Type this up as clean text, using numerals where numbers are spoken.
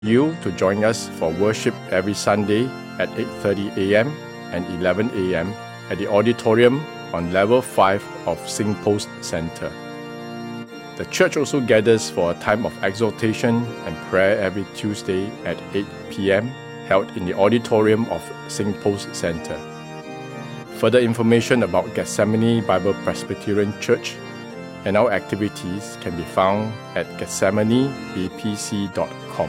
you to join us for worship every Sunday at 8:30 a.m. and 11 a.m. at the auditorium on level 5 of SingPost Center. The church also gathers for a time of exhortation and prayer every Tuesday at 8 p.m. held in the auditorium of SingPost Center. Further information about Gethsemane Bible Presbyterian Church and our activities can be found at gethsemanebpc.org.